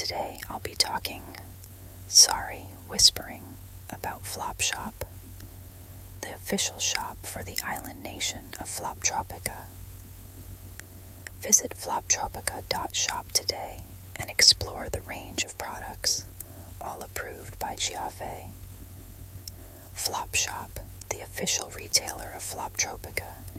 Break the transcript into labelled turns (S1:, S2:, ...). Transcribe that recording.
S1: Today I'll be whispering about Flopshop, the official shop for the island nation of Floptropica. Visit floptropica.shop today and explore the range of products, all approved by Giave. Flopshop, the official retailer of Floptropica,